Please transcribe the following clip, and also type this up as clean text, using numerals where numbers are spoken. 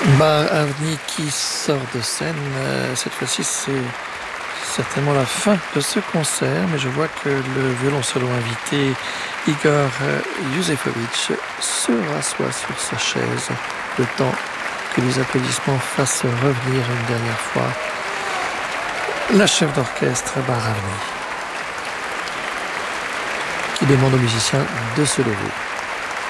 Avni qui sort de scène. Cette fois-ci, c'est certainement la fin de ce concert, mais je vois que le violon solo invité Igor Yusefovitch se rassoit sur sa chaise le temps que les applaudissements fassent revenir une dernière fois la chef d'orchestre Baravni, qui demande aux musiciens de se lever.